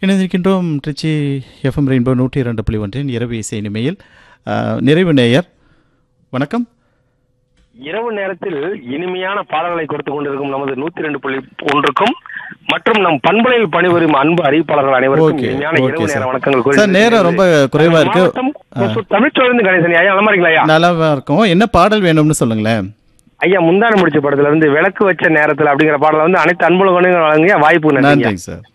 இணைந்திருக்கின்றோம் Trichy FM rainbow 102.1 இரவு இசை இனிமையில். நிறைவு நேயர் வணக்கம். இரவு நேரத்தில் இனிமையான பாடல்களை கொடுத்து கொண்டிருக்கும் நமது 102.1க்கும் மற்றும் நம் பண்பலையில் பணிபுரியும் அன்பு அறிவிப்பாளர்கள் அனைவருக்கும் இனிமையான இரவு நேர வணக்கங்கள். சார், நேரம் ரொம்ப குறைவா இருக்கு. தமிழ்ச்சோழந்து கணேசன் ஐயா, நல்லா இருக்கீங்களா ஐயா? நல்லா இருக்கும். என்ன பாடல் வேணும்னு சொல்லுங்களேன் ஐயா. முந்தான முடிச்ச படத்துல இருந்து விளக்கு வச்ச நேரத்துல அப்படிங்கிற பாடல வந்து அனைத்து அன்புலகங்களும் வழங்கிய வாய்ப்பு. நன்றி சார்.